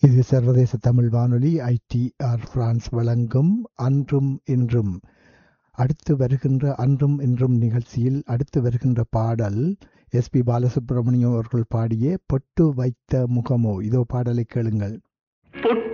இது சர்வதேச தமிழ் வானொலி ஐடிஆர் பிரான்ஸ் வழங்கும் அன்றும் இன்றும். அடுத்து வருகின்ற அன்றும் இன்றும் நிகழ்ச்சியில் அடுத்து வருகின்ற பாடல் எஸ்பி பாலசுப்ரமணியம் அவர்கள் பாடிய பொட்டு வைத்த முகமோ. இதோ பாடலை கேளுங்கள்.